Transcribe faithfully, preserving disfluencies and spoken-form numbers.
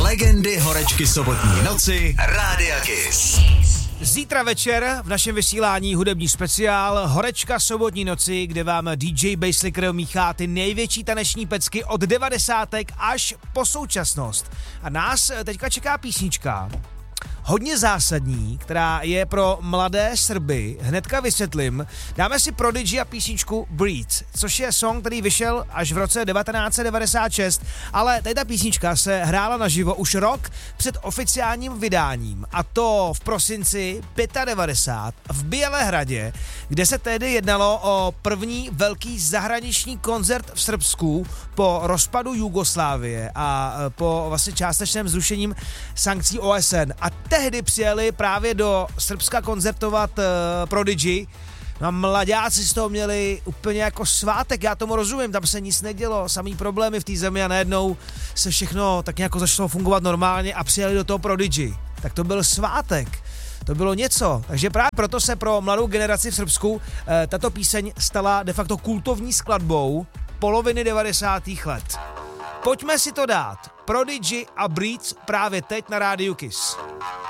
Legendy horečky sobotní noci Rádia Kiss. Zítra večer v našem vysílání hudební speciál Horečka sobotní noci, kde vám dý džej Basslicker míchá ty největší taneční pecky od devadesátek až po současnost. A nás teďka čeká písnička hodně zásadní, která je pro mladé Srby. Hnedka vysvětlím. Dáme si Prodigy a písničku Breathe, což je song, který vyšel až v roce devatenáct set devadesát šest, ale tady ta písnička se hrála naživo už rok před oficiálním vydáním, a to v prosinci devadesát pět v Bělehradě, kde se tehdy jednalo o první velký zahraniční koncert v Srbsku po rozpadu Jugoslávie a po vlastně částečném zrušením sankcí O S N. A tehdy přijeli právě do Srbska koncertovat uh, Prodigy. No a mladáci z toho měli úplně jako svátek, já tomu rozumím, tam se nic nedělo, samý problémy v té zemi a najednou se všechno tak nějak začalo fungovat normálně a přijeli do toho Prodigy. Tak to byl svátek, to bylo něco. Takže právě proto se pro mladou generaci v Srbsku uh, tato píseň stala de facto kultovní skladbou poloviny devadesátých let. Pojďme si to dát. Prodigy a Breathe právě teď na Rádiu Kiss.